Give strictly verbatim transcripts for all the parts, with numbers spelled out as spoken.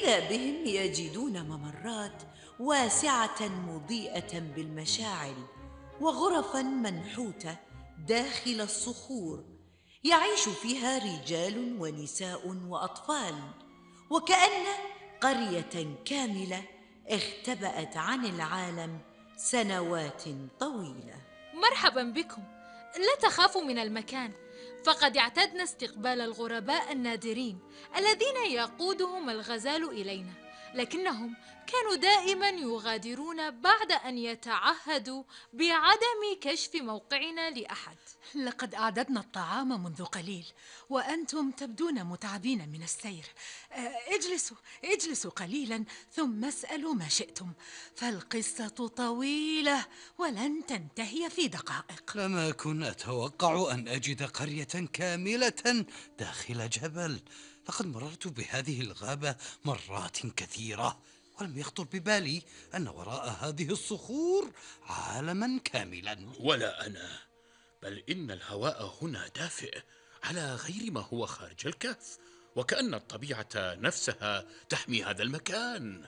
فإذا بهم يجدون ممرات واسعة مضيئة بالمشاعل وغرفا منحوتة داخل الصخور يعيش فيها رجال ونساء وأطفال، وكأن قرية كاملة اختبأت عن العالم سنوات طويلة. مرحبا بكم. لا تخافوا من المكان، فقد اعتدنا استقبال الغرباء النادرين الذين يقودهم الغزال إلينا، لكنهم كانوا دائما يغادرون بعد أن يتعهدوا بعدم كشف موقعنا لأحد. لقد أعددنا الطعام منذ قليل وأنتم تبدون متعبين من السير. آه، اجلسوا اجلسوا قليلا ثم اسألوا ما شئتم، فالقصة طويلة ولن تنتهي في دقائق. لم أكن أتوقع أن أجد قرية كاملة داخل جبل. لقد مررت بهذه الغابة مرات كثيرة، ولم يخطر ببالي أن وراء هذه الصخور عالما كاملا. ولا أنا، بل إن الهواء هنا دافئ على غير ما هو خارج الكهف، وكأن الطبيعة نفسها تحمي هذا المكان.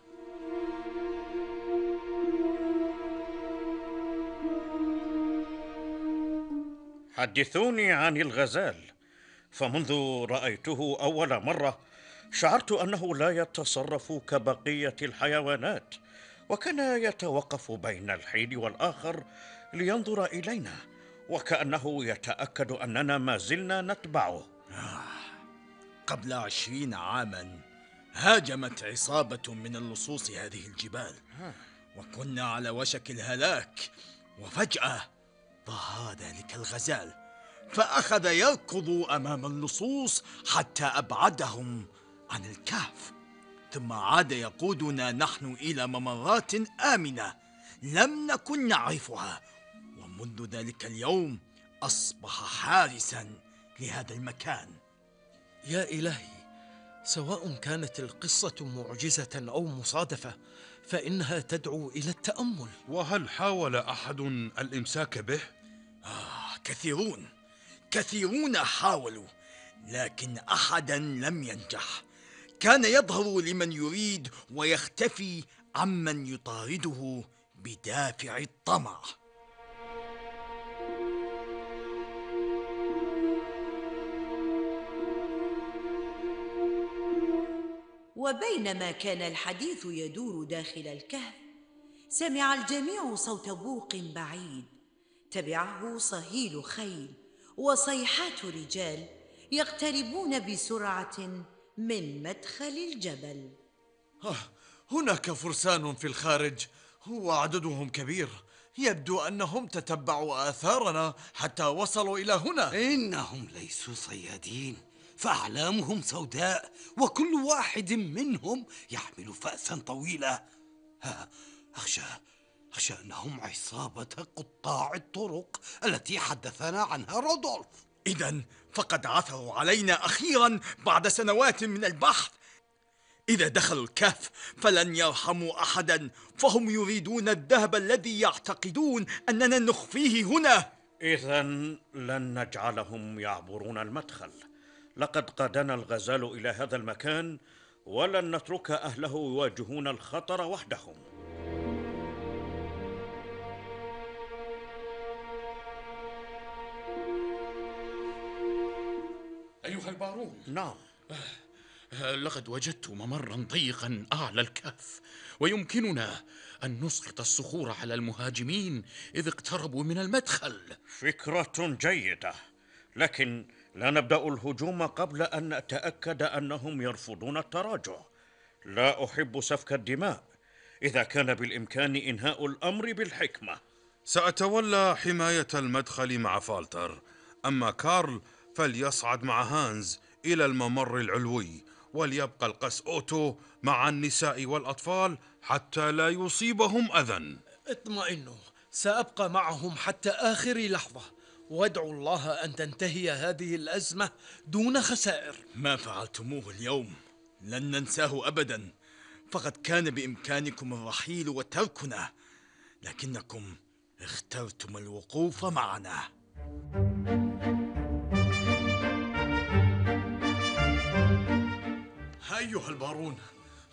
حدثوني عن الغزال، فمنذ رأيته أول مرة شعرت أنه لا يتصرف كبقية الحيوانات، وكان يتوقف بين الحين والآخر لينظر إلينا، وكأنه يتأكد أننا ما زلنا نتبعه. قبل عشرين عاما هاجمت عصابة من اللصوص هذه الجبال، وكنا على وشك الهلاك، وفجأة ظهر ذلك الغزال فأخذ يركض أمام اللصوص حتى أبعدهم عن الكهف، ثم عاد يقودنا نحن إلى ممرات آمنة لم نكن نعرفها، ومنذ ذلك اليوم أصبح حارسا لهذا المكان. يا إلهي، سواء كانت القصة معجزة أو مصادفة فإنها تدعو إلى التأمل. وهل حاول أحد الإمساك به؟ آه كثيرون كثيرون حاولوا، لكن أحدا لم ينجح. كان يظهر لمن يريد ويختفي عمن يطارده بدافع الطمع. وبينما كان الحديث يدور داخل الكهف، سمع الجميع صوت بوق بعيد، تبعه صهيل خيل وصيحات رجال يقتربون بسرعة من مدخل الجبل. آه، هناك فرسان في الخارج وعددهم كبير، يبدو أنهم تتبعوا آثارنا حتى وصلوا إلى هنا. إنهم ليسوا صيادين، فأعلامهم سوداء، وكل واحد منهم يحمل فأسا طويلة. ها، أخشى أخشى أنهم عصابة قطاع الطرق التي حدثنا عنها رودولف. إذن فقد عثروا علينا أخيرا بعد سنوات من البحث. إذا دخلوا الكهف فلن يرحموا أحدا، فهم يريدون الذهب الذي يعتقدون أننا نخفيه هنا. إذن لن نجعلهم يعبرون المدخل. لقد قادنا الغزال إلى هذا المكان، ولن نترك أهله يواجهون الخطر وحدهم. أيها البارون. نعم. لقد وجدت ممرا ضيقا أعلى الكهف، ويمكننا أن نسقط الصخور على المهاجمين إذ اقتربوا من المدخل. فكرة جيدة، لكن لا نبدأ الهجوم قبل أن نتأكد أنهم يرفضون التراجع. لا أحب سفك الدماء. إذا كان بالإمكان إنهاء الأمر بالحكمة. سأتولى حماية المدخل مع فالتر، أما كارل فليصعد مع هانز إلى الممر العلوي، وليبقى القس أوتو مع النساء والأطفال حتى لا يصيبهم أذى. اطمئنوا، سأبقى معهم حتى آخر لحظة، وادعوا الله أن تنتهي هذه الأزمة دون خسائر. ما فعلتموه اليوم لن ننساه أبدا، فقد كان بإمكانكم الرحيل وتركنا، لكنكم اخترتم الوقوف معنا. أيها البارون،